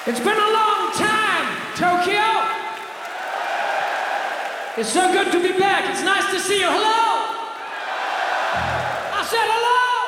It's been a long time, Tokyo. It's so good to be back. It's nice to see you. Hello. I said hello.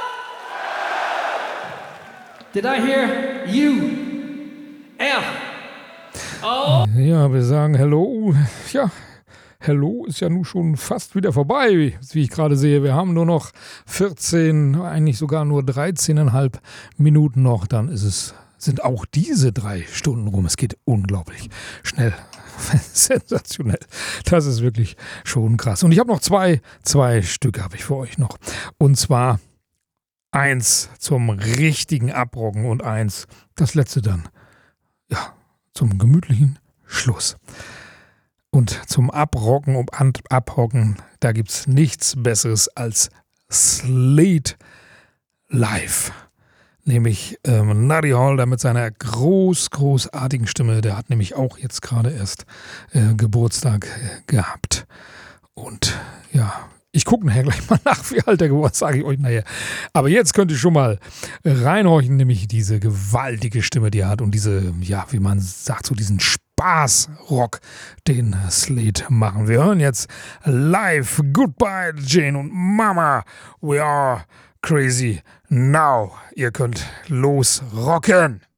Did I hear you? F. Oh. Ja, wir sagen Hello. Ja, Hello ist ja nun schon fast wieder vorbei, wie ich gerade sehe. Wir haben nur noch 14, eigentlich sogar nur 13,5 Minuten noch. Dann sind auch diese 3 Stunden rum. Es geht unglaublich schnell. Sensationell. Das ist wirklich schon krass. Und ich habe noch zwei Stücke habe ich für euch noch. Und zwar 1 zum richtigen Abrocken und 1, das letzte dann, ja, zum gemütlichen Schluss. Und zum Abrocken und Abhocken, da gibt es nichts Besseres als Slade live. Nämlich Nutty Hall mit seiner großartigen Stimme. Der hat nämlich auch jetzt gerade erst Geburtstag gehabt. Und ja, ich gucke nachher gleich mal nach, wie alt er geworden ist, sage ich euch nachher. Aber jetzt könnt ihr schon mal reinhorchen, nämlich diese gewaltige Stimme, die er hat. Und diese, ja, wie man sagt, so diesen Spaßrock, den Slade machen. Wir hören jetzt live Goodbye Jane und Mama, we are crazy now. Ihr könnt losrocken.